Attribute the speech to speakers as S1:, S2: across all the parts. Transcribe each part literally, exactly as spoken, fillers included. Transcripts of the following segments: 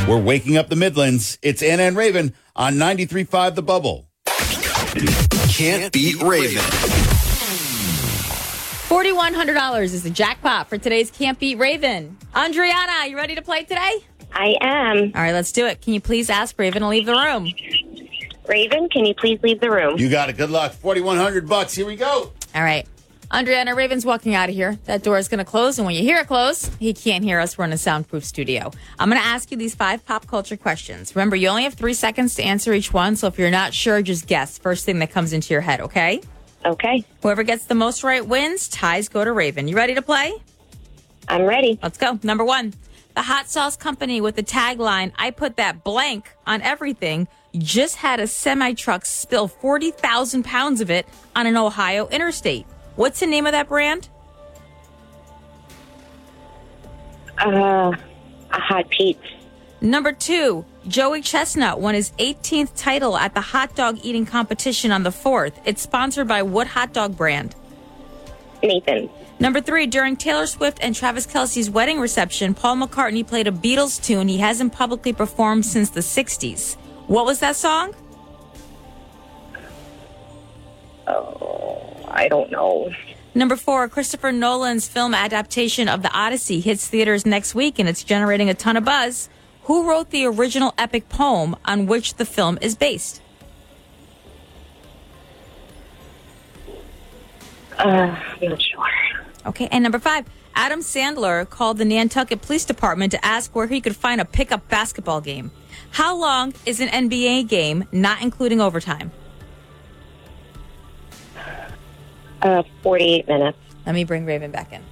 S1: We're waking up the Midlands. It's Anna and Raven on ninety-three point five The Bubble.
S2: Can't beat Raven.
S3: four thousand one hundred dollars is the jackpot for today's Can't Beat Raven. Andriana, you ready to play today?
S4: I am.
S3: All right, let's do it. Can you please ask Raven to leave the room?
S4: Raven, can you please leave the room?
S1: You got it. Good luck. forty-one hundred bucks. Here we go.
S3: All right. Andriana, Raven's walking out of here. That door is going to close, and when you hear it close, he can't hear us. We're in a soundproof studio. I'm going to ask you these five pop culture questions. Remember, you only have three seconds to answer each one, so if you're not sure, just guess. First thing that comes into your head, okay?
S4: Okay.
S3: Whoever gets the most right wins. Ties go to Raven. You ready to play?
S4: I'm ready.
S3: Let's go. Number one, the hot sauce company with the tagline, I put that blank on everything, just had a semi-truck spill forty thousand pounds of it on an Ohio interstate. What's the name of that brand?
S4: Uh, a Hot Pete's.
S3: Number two, Joey Chestnut won his eighteenth title at the hot dog eating competition on the fourth. It's sponsored by what hot dog brand?
S4: Nathan.
S3: Number three, during Taylor Swift and Travis Kelce's wedding reception, Paul McCartney played a Beatles tune he hasn't publicly performed since the sixties. What was that song?
S4: Oh, I don't know.
S3: Number four, Christopher Nolan's film adaptation of The Odyssey hits theaters next week and it's generating a ton of buzz. Who wrote the original epic poem on which the film is based?
S4: Uh, I'm not sure.
S3: Okay, and number five, Adam Sandler called the Nantucket Police Department to ask where he could find a pickup basketball game. How long is an N B A game, not including overtime?
S4: Uh, forty-eight minutes.
S3: Let me bring Raven back in.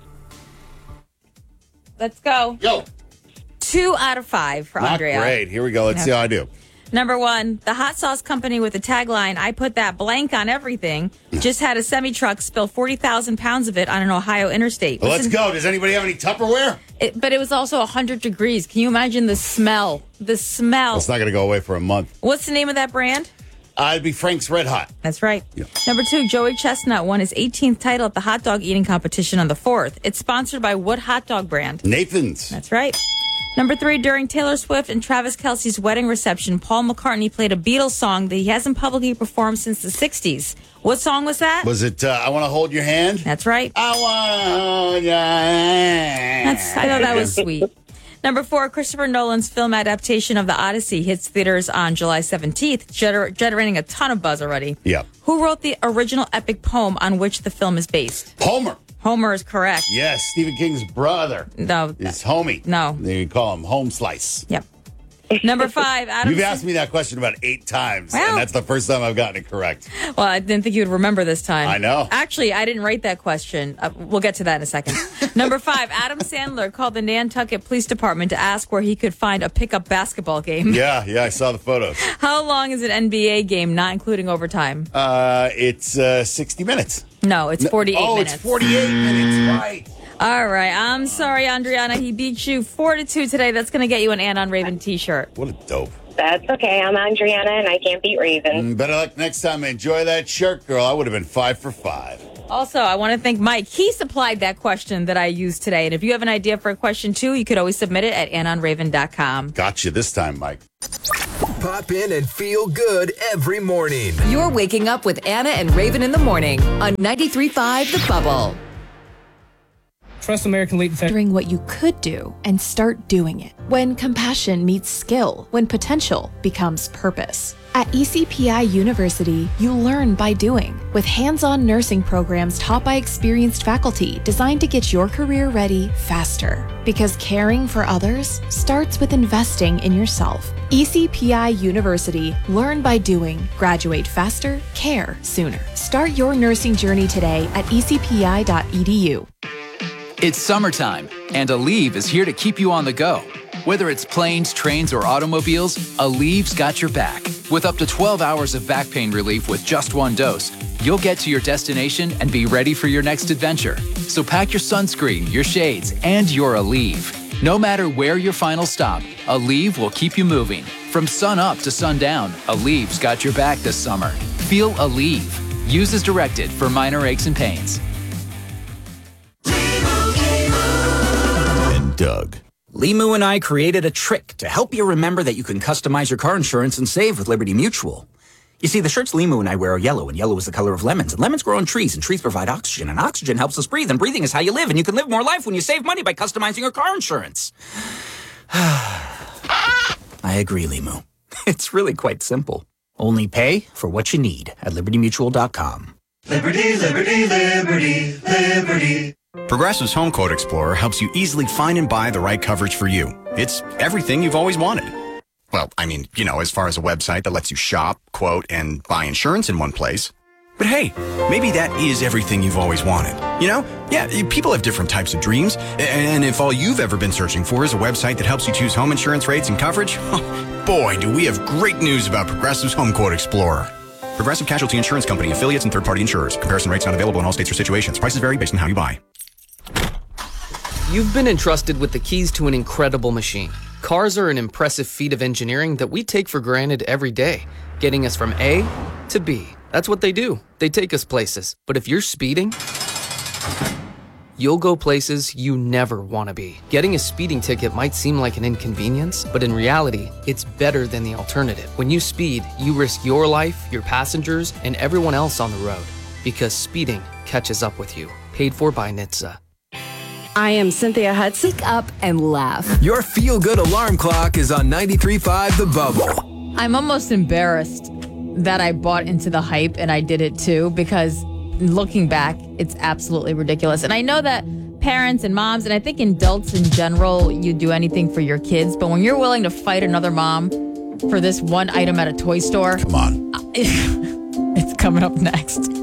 S3: Let's go.
S1: Yo.
S3: Two out of five for
S1: Not
S3: Andrea.
S1: great. Here we go. Let's
S3: Okay.
S1: see how I do.
S3: Number one, the hot sauce company with the tagline, I put that blank on everything, just had a semi-truck spill forty thousand pounds of it on an Ohio interstate.
S1: Well, let's
S3: Listen-
S1: go. Does anybody have any Tupperware?
S3: It, but it was also one hundred degrees. Can you imagine the smell? The smell.
S1: It's not going to go away for a month.
S3: What's the name of that brand?
S1: Uh, it'd be Frank's Red Hot.
S3: That's right.
S1: Yeah.
S3: Number two, Joey Chestnut won his eighteenth title at the hot dog eating competition on the fourth. It's sponsored by what hot dog brand?
S1: Nathan's.
S3: That's right. Number three, during Taylor Swift and Travis Kelce's wedding reception, Paul McCartney played a Beatles song that he hasn't publicly performed since the sixties. What song was that?
S1: Was it uh, I Want to Hold Your Hand?
S3: That's right.
S1: I want to hold your hand.
S3: That's, I thought that was sweet. Number four, Christopher Nolan's film adaptation of The Odyssey hits theaters on July seventeenth, gener- generating a ton of buzz already.
S1: Yeah.
S3: Who wrote the original epic poem on which the film is based?
S1: Homer.
S3: Homer is correct.
S1: Yes, Stephen King's brother.
S3: No.
S1: His homie.
S3: No.
S1: They call him Home Slice.
S3: Yep. Number five, Adam.
S1: You've asked me that question about eight times,
S3: Well-
S1: and that's the first time I've gotten it correct.
S3: Well, I didn't think you would remember this time.
S1: I know.
S3: Actually, I didn't write that question. Uh, we'll get to that in a second. Number five, Adam Sandler called the Nantucket Police Department to ask where he could find a pickup basketball game.
S1: Yeah, yeah, I saw the photos.
S3: How long is an N B A game, not including overtime?
S1: Uh, it's uh, sixty minutes.
S3: No, it's forty-eight
S1: oh,
S3: minutes.
S1: it's forty-eight minutes, right.
S3: All right. I'm sorry, Andriana. He beat you four to two today. That's going to get you an Ann on Raven t-shirt.
S1: What a dope.
S4: That's okay. I'm Andriana, and I can't beat Raven.
S1: Mm, better luck next time. Enjoy that shirt, girl. I would have been five for five.
S3: Also, I want to thank Mike. He supplied that question that I used today. And if you have an idea for a question, too, you could always submit it at ann on raven dot com.
S1: Got you this time, Mike.
S2: Pop in and feel good every morning.
S5: You're waking up with Anna and Raven in the morning on ninety-three point five The Bubble.
S6: Trust American Lead Defense.
S7: Considering what you could do and start doing it. When compassion meets skill, when potential becomes purpose. At E C P I University, you learn by doing, with hands-on nursing programs taught by experienced faculty designed to get your career ready faster. Because caring for others starts with investing in yourself. E C P I University, learn by doing, graduate faster, care sooner. Start your nursing journey today at e c p i dot e d u.
S8: It's summertime, and Aleve is here to keep you on the go. Whether it's planes, trains, or automobiles, Aleve's got your back. With up to twelve hours of back pain relief with just one dose, you'll get to your destination and be ready for your next adventure. So pack your sunscreen, your shades, and your Aleve. No matter where your final stop, Aleve will keep you moving. From sun up to sundown, Aleve's got your back this summer. Feel Aleve. Use as directed for minor aches and pains.
S1: And Doug.
S9: Limu and I created a trick to help you remember that you can customize your car insurance and save with Liberty Mutual. You see, the shirts Limu and I wear are yellow, and yellow is the color of lemons. And lemons grow on trees, and trees provide oxygen, and oxygen helps us breathe, and breathing is how you live, and you can live more life when you save money by customizing your car insurance. I agree, Limu. It's really quite simple. Only pay for what you need at liberty mutual dot com.
S10: Liberty, liberty, liberty, liberty. Progressive's Home Quote Explorer helps you easily find and buy the right coverage for you. It's everything you've always wanted. Well, I mean, you know, as far as a website that lets you shop, quote, and buy insurance in one place. But hey, maybe that is everything you've always wanted. You know? Yeah, people have different types of dreams. And if all you've ever been searching for is a website that helps you choose home insurance rates and coverage, boy, do we have great news about Progressive's Home Quote Explorer. Progressive Casualty Insurance Company, affiliates, and third-party insurers. Comparison rates not available in all states or situations. Prices vary based on how you buy.
S11: You've been entrusted with the keys to an incredible machine. Cars are an impressive feat of engineering that we take for granted every day, getting us from A to B. That's what they do. They take us places. But if you're speeding, you'll go places you never want to be. Getting a speeding ticket might seem like an inconvenience, but in reality, it's better than the alternative. When you speed, you risk your life, your passengers, and everyone else on the road. Because speeding catches up with you. Paid for by N H T S A.
S5: I am Cynthia Hudson. Wake up and laugh.
S2: Your feel-good alarm clock is on ninety-three point five The Bubble.
S3: I'm almost embarrassed that I bought into the hype and I did it too, because looking back, it's absolutely ridiculous. And I know that parents and moms, and I think adults in general, you do anything for your kids. But when you're willing to fight another mom for this one item at a toy store,
S1: come on.
S3: It's coming up next.